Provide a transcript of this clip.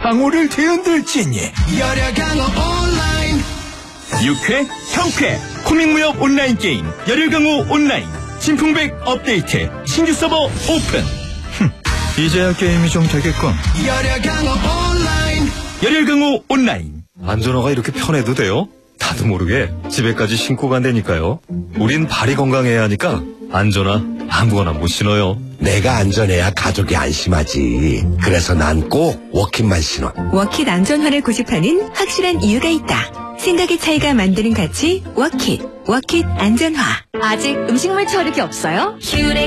강호를 뒤흔들지니. 열혈강호 온라인. 유쾌, 형쾌, 코믹무협 온라인 게임 열혈강호 온라인 진풍백 업데이트 신규 서버 오픈. 이제야 게임이 좀 되겠군. 열혈강호 온라인. 열혈강호 온라인. 안전화가 이렇게 편해도 돼요? 나도 모르게 집에까지 신고 간다니까요. 우린 발이 건강해야 하니까 안전화 아무거나 못 신어요. 내가 안전해야 가족이 안심하지. 그래서 난 꼭 워킷만 신어. 워킷 안전화를 고집하는 확실한 이유가 있다. 생각의 차이가 만드는 가치 워킷 안전화. 아직 음식물 처리기 없어요?